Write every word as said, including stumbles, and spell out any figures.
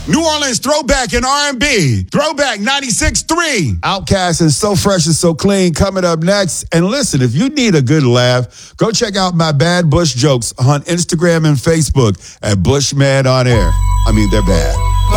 New Orleans Throwback and R and B. Throwback ninety-six point three. Outkast and So Fresh and So Clean coming up next. And listen, if you need a good laugh, go check out my Bad Bush jokes on Instagram and Facebook at Bushman on Air. I mean, they're bad.